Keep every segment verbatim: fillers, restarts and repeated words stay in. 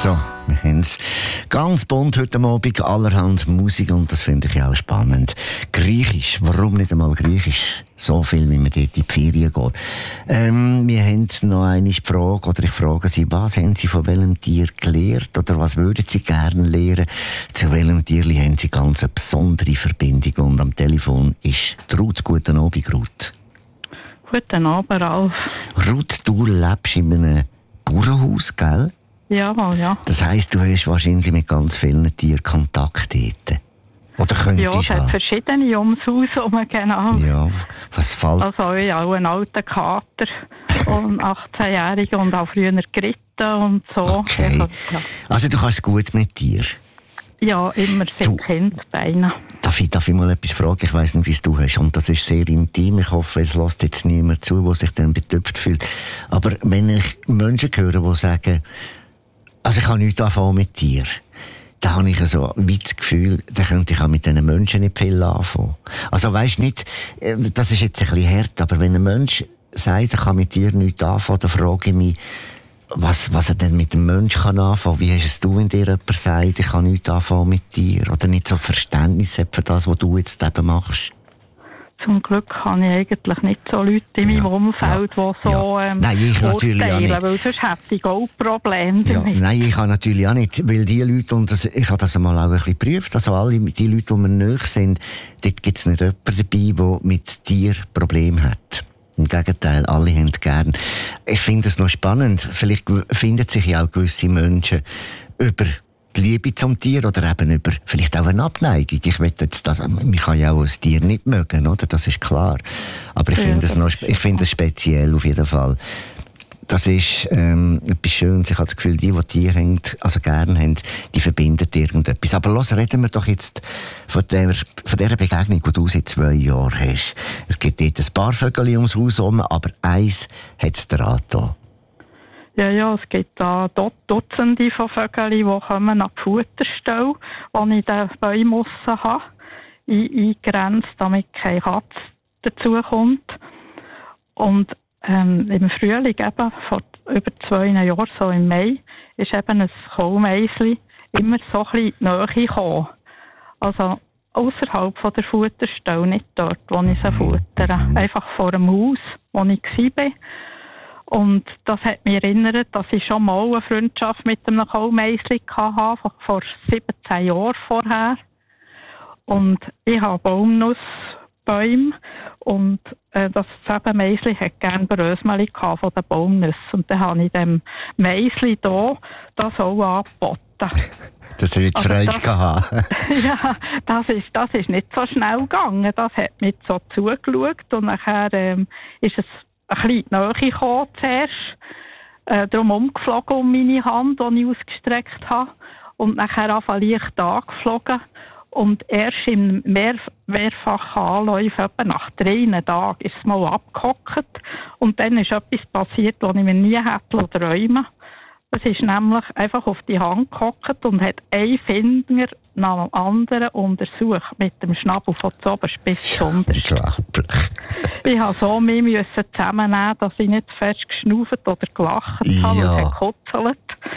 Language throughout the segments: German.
So, wir haben es ganz bunt heute Abend, allerhand Musik und das finde ich auch spannend. Griechisch, warum nicht einmal Griechisch? So viel, wie man dort in die Ferien geht. Ähm, wir haben noch eine Frage, oder ich frage Sie, was haben Sie von welchem Tier gelernt oder was würden Sie gerne lernen? Zu welchem Tier haben Sie ganz eine besondere Verbindung? Und am Telefon ist Ruth. Guten Abend, Ruth. Guten Abend, Ralf. Ruth, du lebst in einem Bauernhaus, gell? Ja, ja. Das heisst, du hast wahrscheinlich mit ganz vielen Tieren Kontakt dort. Oder könntest Ja, es hat verschiedene ums Haus herum, genau. Ja, was fällt? Also ich auch einen alten Kater und achtzehnjährige und auch früher geritten und so. Okay. Also, ja. Also du kannst gut mit dir? Ja, immer seit Kindesbeinen. Darf ich, darf ich mal etwas fragen? Ich weiss nicht, wie es du hast. Und das ist sehr intim. Ich hoffe, es lässt jetzt niemand zu, der sich dann betöpft fühlt. Aber wenn ich Menschen höre, die sagen, also ich habe nichts anfangen mit dir, da habe ich so ein das Gefühl, da könnte ich auch mit diesen Menschen nicht viel anfangen. Also weisst nicht, das ist jetzt ein bisschen hart, aber wenn ein Mensch sagt, ich kann mit dir nichts anfangen, dann frage ich mich, was, was er denn mit dem Menschen kann anfangen. Wie hast es du, wenn dir jemand sagt, ich kann nichts anfangen mit dir? Oder nicht so Verständnis hat für das, was du jetzt eben machst? Zum Glück habe ich eigentlich nicht so Leute in meinem ja, Umfeld, ja, die so ja. ähm, Nein, ich natürlich auch nicht. Weil sonst hätte ich auch Probleme damit. Ja, nein, ich kann natürlich auch nicht, weil die Leute, und das, ich habe das einmal auch ein bisschen geprüft, also alle die Leute, die mir nahe sind, dort gibt es nicht jemanden dabei, der mit dir Probleme hat. Im Gegenteil, alle haben es gern. Ich finde es noch spannend, vielleicht finden sich ja auch gewisse Menschen über die Liebe zum Tier oder eben über vielleicht auch eine Abneigung. Ich will jetzt das, man kann ja auch ein Tier nicht mögen, oder? Das ist klar. Aber ich ja, finde es noch, ich finde es speziell auf jeden Fall. Das ist ähm, etwas Schönes. Ich habe das Gefühl, die, die Tiere haben, also gerne haben, die verbinden irgendetwas. Aber los, reden wir doch jetzt von der, von der Begegnung, die du seit zwei Jahren hast. Es gibt dort ein paar Vögel ums Haus herum, aber eins hat es dran getan. Ja, ja, es gibt da Dutzende von Vögeln, die kommen an die Futterstelle, die ich den Bäumen aussen habe, eingegrenzt, damit keine Katze dazukommt. Und ähm, im Frühling, eben vor über zwei Jahren, so im Mai, ist eben ein Kohlmeisli immer so ein bisschen in die Nähe gekommen. Also außerhalb von der Futterstelle, nicht dort, wo ich sie futtere. Einfach vor dem Haus, wo ich war. Und das hat mich erinnert, dass ich schon mal eine Freundschaft mit einem Kohlmeisli hatte, vor siebzehn Jahren vorher. Und ich habe Baumnussbäume und äh, das Meisli hat gerne Brösmeli von den Baumnüssen. Und dann habe ich dem Meisli hier das auch angeboten. Das hat also Freude das, gehabt. Ja, das ist, das ist nicht so schnell gegangen. Das hat mich so zugeschaut und nachher ähm, ist es ein bisschen in die Nähe gekommen zuerst, äh, darum umgeflogen um meine Hand, die ich ausgestreckt habe, und nachher einfach leicht angeflogen. Und erst in mehr, mehrfachen Anläufen, etwa nach drei Tagen, ist es mal abgehockt. Und dann ist etwas passiert, was ich mir nie hätte träumen. Es ist nämlich einfach auf die Hand gehockt und hat einen Finger nach dem anderen untersucht, mit dem Schnabel von der Oberspitze ja, unglaublich. Ich musste so mich müssen zusammennehmen, dass ich nicht fest geschnauft oder gelacht ja. habe und gekutzelt.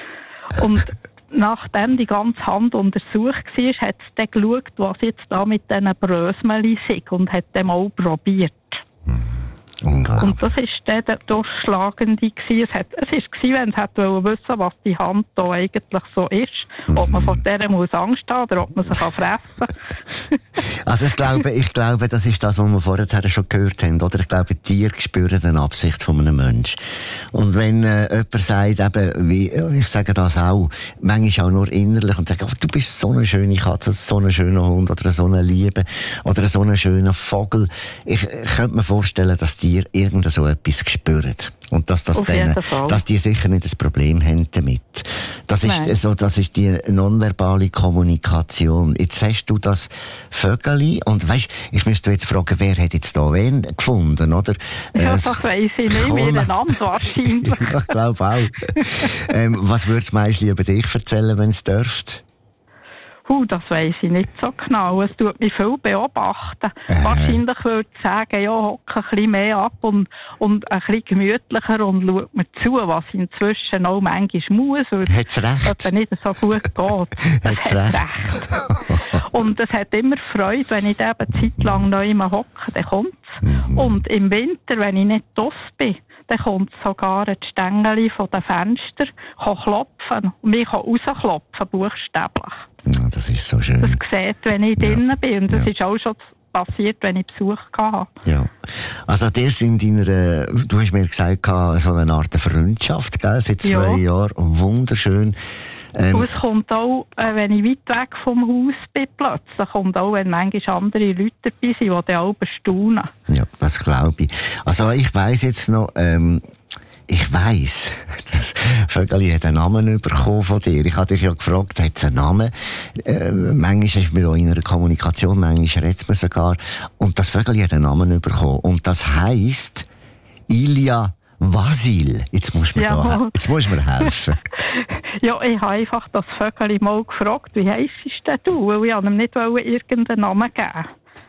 Und nachdem die ganze Hand untersucht war, hat es dann geschaut, was jetzt da mit diesen Brösmeli sei und hat dann mal probiert. Unglaublich. Und das war dann der Durchschlagende. Es war, es war, wenn es wissen wollte, was die Hand da eigentlich so ist. Mhm. Ob man vor der muss Angst haben oder ob man sie fressen kann. Also ich glaube, ich glaube, das ist das, was wir vorher schon gehört haben. Oder ich glaube, Tiere spüren die Absicht von einem Menschen. Und wenn äh, jemand sagt, eben, wie, ich sage das auch, manchmal auch nur innerlich und sagt, oh, du bist so eine schöne Katze, so ein schöner Hund oder so eine Liebe oder so ein schöner Vogel. Ich, ich könnte mir vorstellen, dass die irgend so etwas spüren. Und dass, das denen, dass die sicher nicht ein Problem haben damit. Das ist, so, das ist die nonverbale Kommunikation. Jetzt hast du das Vögeli und weisst, ich müsste jetzt fragen, wer hat jetzt da wen gefunden, oder? Ja, das weiss ich nicht, miteinander wahrscheinlich. Ich glaube auch. ähm, was würde das Meisli über dich erzählen, wenn es dürft? Puh, das weiss ich nicht so genau. Es tut mich viel beobachten. Äh. Wahrscheinlich würde ich sagen, ja, hocke ein bisschen mehr ab und, und ein bisschen gemütlicher und schaut mir zu, was inzwischen auch manchmal muss, weil Hat's recht. es nicht so gut geht. Hat's hat recht. recht. Und es hat immer Freude, wenn ich da eine Zeit lang noch immer hocke, dann kommt's. Mhm. Und im Winter, wenn ich nicht draus bin, dann kommt sogar ein Stängeli von den Fenstern, kann klopfen und mich kann rausklopfen, buchstäblich. Ja, das ist so schön. Das sieht, wenn ich ja. drinnen bin. Und das ja. ist auch schon passiert, wenn ich Besuch hatte. Ja. Also, der sind in deiner, du hast mir gesagt, so eine Art Freundschaft, gell, seit zwei ja. Jahren. Wunderschön. Ähm, und es kommt auch, äh, wenn ich weit weg vom Haus bin, plötzlich kommt auch, wenn manchmal andere Leute dabei sind, die dann auch bestaunen. Ja, das glaube ich. Also, ich weiss jetzt noch, ähm, ich weiss, das Vögeli hat einen Namen bekommen von dir. Ich habe dich ja gefragt, hat es einen Namen? Äh, manchmal ist man auch in einer Kommunikation, manchmal redet man sogar. Und das Vögeli hat einen Namen bekommen. Und das heisst Ilja Vasil. Jetzt musst du mir, ja. da, jetzt musst du mir helfen. Ja, ich habe einfach das Vögeli mal gefragt, wie heisst denn du? Weil ich ihm nicht irgendeinen Namen geben.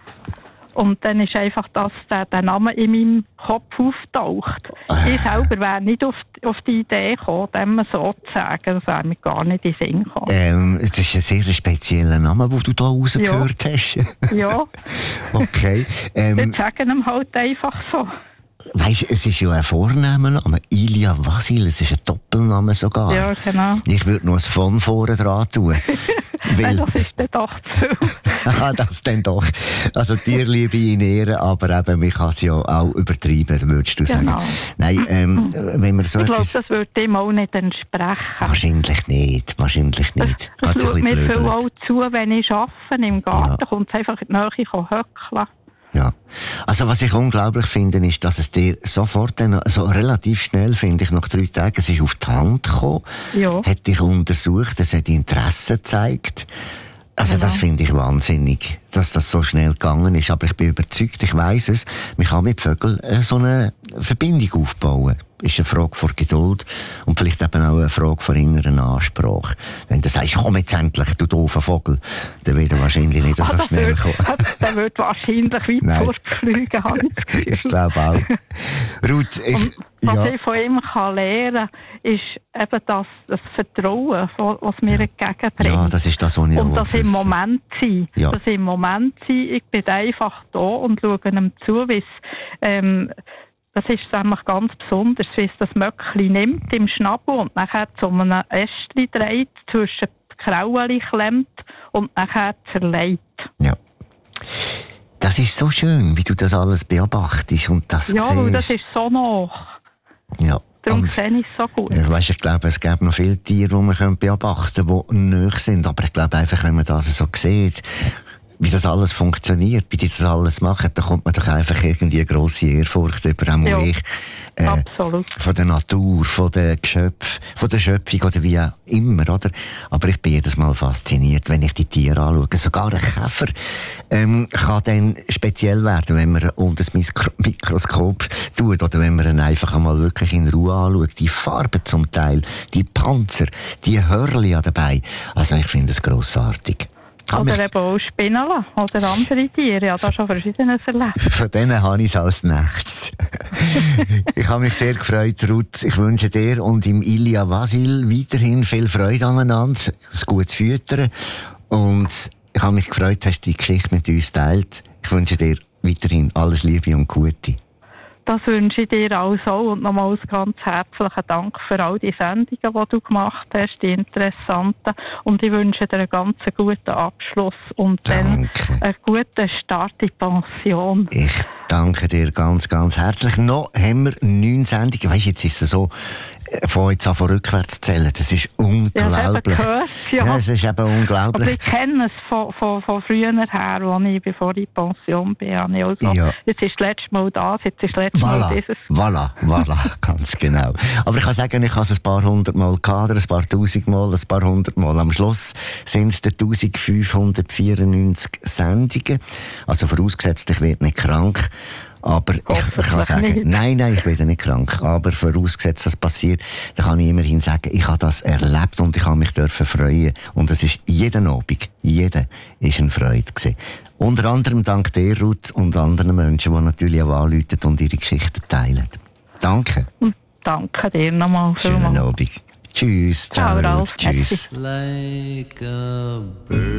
Und dann ist einfach, dass der, der Name in meinem Kopf auftaucht. Äh. Ich selber wäre nicht auf, auf die Idee gekommen, dem so zu sagen. Das wäre mir gar nicht in den Sinn gekommen. Ähm, das ist ein sehr spezieller Name, den du da rausgehört ja. hast. Ja. Okay. Ähm, Wir sagen ihm halt einfach so. Weisst, es ist ja ein Vornamenname, Ilja Vasil, es ist ein Doppelname sogar. Ja, genau. Ich würde noch ein von vorne dran tun. Weil... das ist dann doch zu viel. Ah, das dann doch. Also dir liebe ich in Ehren, aber eben, man kann es ja auch übertreiben, würdest du genau. sagen. Nein, ähm, wenn wir so ich glaube, etwas... das würde dem auch nicht entsprechen. Wahrscheinlich nicht, wahrscheinlich nicht. Es, es schaut mir viel auch zu, wenn ich arbeite im Garten, ja. kommt es einfach in die Nähe höckeln. Ja. Also, was ich unglaublich finde, ist, dass es dir sofort, dann, so relativ schnell, finde ich, nach drei Tagen, es ist auf die Hand gekommen, ja. hat dich untersucht, es hat Interesse gezeigt. Also, genau. Das finde ich wahnsinnig, dass das so schnell gegangen ist. Aber ich bin überzeugt, ich weiss es, man kann mit Vögeln äh, so eine Verbindung aufbauen. Ist eine Frage von Geduld und vielleicht eben auch eine Frage von inneren Ansprache. Wenn du sagst, komm jetzt endlich, du doofer Vogel, dann wird er wahrscheinlich nicht so ah, schnell wird, kommen. Der wird wahrscheinlich weit fortfliegen, habe ich das Gefühl. Ich glaube auch. Ruth, ich, und was ja. ich von ihm kann lernen kann, ist eben das, das Vertrauen, was mir ja. entgegenbringt. Ja, das ist das, was ich Und das im Moment sein. Ja. Das im Moment sein. Ich bin einfach da und schaue ihm zu, wie es, ähm, das ist nämlich ganz besonders, wie es das Möckli nimmt im Schnabel und nachher zu einem Ästchen dreht, zwischen die Kraueli klemmt und nachher zerlegt. Ja. Das ist so schön, wie du das alles beobachtest und das ja, siehst. Ja, das ist so nach. Ja. Darum sehe ich es so gut. Ja, weißt, ich glaube, es gibt noch viele Tiere, die man beobachten können, die nahe sind. Aber ich glaube einfach, wenn man das so sieht, wie das alles funktioniert, wie die das alles machen, da kommt man doch einfach irgendwie eine grosse Ehrfurcht über einmal ja, ich, äh, absolut. Von der Natur, von den Geschöpfen, von der Schöpfung oder wie auch immer, oder? Aber ich bin jedes Mal fasziniert, wenn ich die Tiere anschaue. Sogar ein Käfer ähm, kann dann speziell werden, wenn man unter das Mikro- Mikroskop tut oder wenn man ihn einfach einmal wirklich in Ruhe anschaut. Die Farben zum Teil, die Panzer, die Hörli dabei. Also ich finde es grossartig. Oder eben auch Spinnen oder andere Tiere. Ja, da schon Verschiedenes erlebt. Von denen habe ich es als nächstes. Ich habe mich sehr gefreut, Ruth. Ich wünsche dir und im Ilja Vasil weiterhin viel Freude aneinander, ein gutes Füttern. Und ich habe mich gefreut, dass du die Geschichte mit uns teilt. Ich wünsche dir weiterhin alles Liebe und Gute. Das wünsche ich dir also und nochmals ganz herzlichen Dank für all die Sendungen, die du gemacht hast, die interessanten. Und ich wünsche dir einen ganz guten Abschluss und danke. Dann einen guten Start in die Pension. Ich danke dir ganz, ganz herzlich. Noch haben wir neun Sendungen. Weisst, jetzt ist es so, von jetzt an von rückwärts zählen. Das ist unglaublich. Ja, gehört, ja. Ja, es ist eben unglaublich. Aber ich kenne es von, von, von früher her, als ich, bevor ich in Pension bin. Also, ja. Jetzt ist das letzte Mal das, jetzt ist das letzte voilà, Mal dieses. Voilà, voilà, ganz genau. Aber ich kann sagen, ich habe es ein paar hundert Mal gehabt, ein paar tausend Mal, ein paar hundert Mal. Am Schluss sind es eintausendfünfhundertvierundneunzig Sendungen. Also vorausgesetzt, ich werde nicht krank. Aber ich, ich kann sagen, nicht. nein, nein, ich bin nicht krank. Aber vorausgesetzt, dass es passiert, dann kann ich immerhin sagen, ich habe das erlebt und ich habe mich dürfen freuen. Und es ist jeden Abend, jeder ist eine Freude gewesen. Unter anderem dank dir, Ruth, und anderen Menschen, die natürlich auch anrufen und ihre Geschichten teilen. Danke. Danke dir nochmal. Schönen Abend. Tschüss. Ciao, Ciao, Ralf. Ruth. Tschüss. Like a bird.